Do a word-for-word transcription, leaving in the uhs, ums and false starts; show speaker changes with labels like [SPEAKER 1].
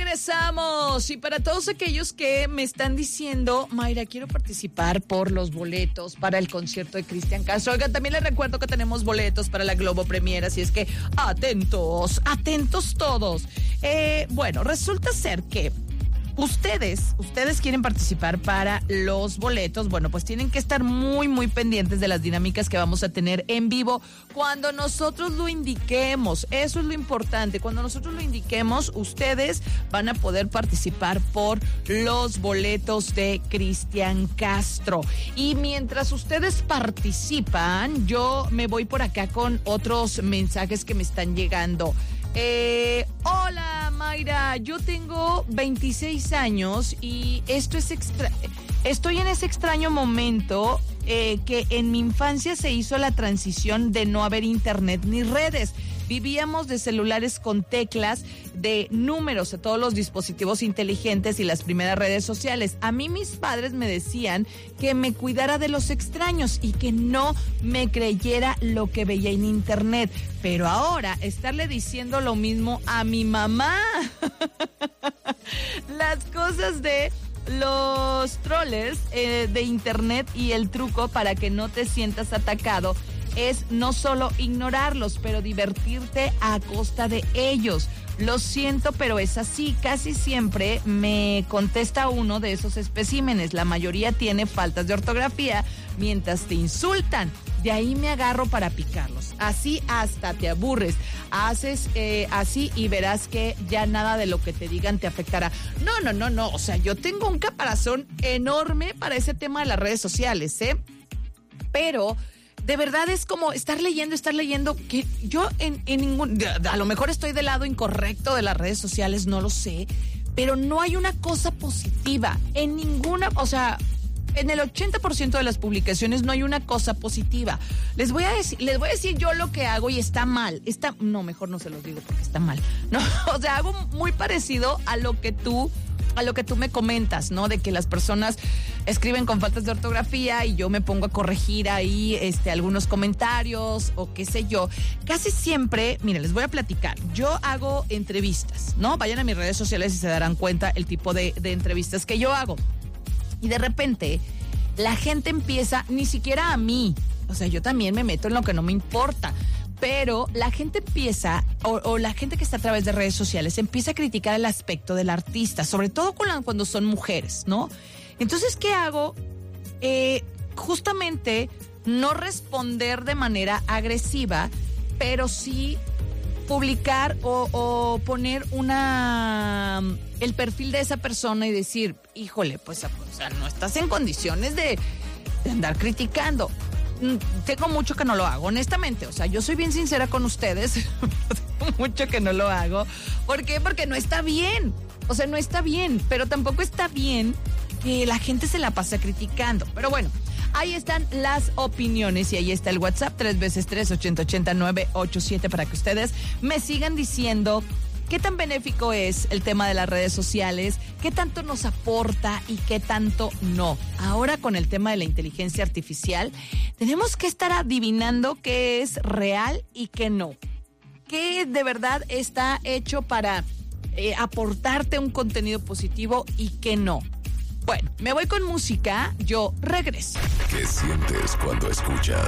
[SPEAKER 1] regresamos. Y para todos aquellos que me están diciendo, Mayra, quiero participar por los boletos para el concierto de Cristian Castro. Oigan, también les recuerdo que tenemos boletos para la Globo Premier, así es que atentos, atentos todos. Eh, bueno, resulta ser que Ustedes, ustedes quieren participar para los boletos, bueno, pues tienen que estar muy, muy pendientes de las dinámicas que vamos a tener en vivo cuando nosotros lo indiquemos. Eso es lo importante. Cuando nosotros lo indiquemos, ustedes van a poder participar por los boletos de Cristian Castro. Y mientras ustedes participan, yo me voy por acá con otros mensajes que me están llegando. Eh, hola Mayra, yo tengo veintiséis años y esto es extra, estoy en ese extraño momento eh, que en mi infancia se hizo la transición de no haber internet ni redes. Vivíamos de celulares con teclas, de números a todos los dispositivos inteligentes y las primeras redes sociales. A mí mis padres me decían que me cuidara de los extraños y que no me creyera lo que veía en internet. Pero ahora, estarle diciendo lo mismo a mi mamá. Las cosas de los troles eh, de internet y el truco para que no te sientas atacado es no solo ignorarlos, pero divertirte a costa de ellos. Lo siento, pero es así. Casi siempre me contesta uno de esos especímenes. La mayoría tiene faltas de ortografía mientras te insultan. De ahí me agarro para picarlos. Así hasta te aburres. Haces eh, así y verás que ya nada de lo que te digan te afectará. No, no, no, no. O sea, yo tengo un caparazón enorme para ese tema de las redes sociales, ¿eh? Pero de verdad es como estar leyendo, estar leyendo, que yo en, en ningún, a lo mejor estoy del lado incorrecto de las redes sociales, no lo sé, pero no hay una cosa positiva en ninguna, o sea, en el ochenta por ciento de las publicaciones no hay una cosa positiva. Les voy a decir, les voy a decir yo lo que hago y está mal, está, no, mejor no se los digo porque está mal, no, o sea, hago muy parecido a lo que tú a lo que tú me comentas, ¿no? De que las personas escriben con faltas de ortografía y yo me pongo a corregir ahí este, algunos comentarios o qué sé yo. Casi siempre, mira, les voy a platicar. Yo hago entrevistas, ¿no? Vayan a mis redes sociales y se darán cuenta el tipo de, de entrevistas que yo hago. Y de repente, la gente empieza, ni siquiera a mí, o sea, yo también me meto en lo que no me importa, pero la gente empieza, o, o la gente que está a través de redes sociales, empieza a criticar el aspecto del artista, sobre todo cuando son mujeres, ¿no? Entonces, ¿qué hago? Eh, justamente no responder de manera agresiva, pero sí publicar o, o poner una el perfil de esa persona y decir, híjole, pues o sea, no estás en condiciones de, de andar criticando. Tengo mucho que no lo hago, honestamente, o sea, yo soy bien sincera con ustedes, tengo mucho que no lo hago. ¿Por qué? Porque no está bien, o sea, no está bien, pero tampoco está bien que la gente se la pasa criticando. Pero bueno, ahí están las opiniones y ahí está el WhatsApp, tres veces tres, ochenta ochenta, nueve ocho siete, para que ustedes me sigan diciendo qué tan benéfico es el tema de las redes sociales, qué tanto nos aporta y qué tanto no. Ahora con el tema de la inteligencia artificial, tenemos que estar adivinando qué es real y qué no. Qué de verdad está hecho para eh, aportarte un contenido positivo y qué no. Bueno, me voy con música, yo regreso.
[SPEAKER 2] ¿Qué sientes cuando escuchas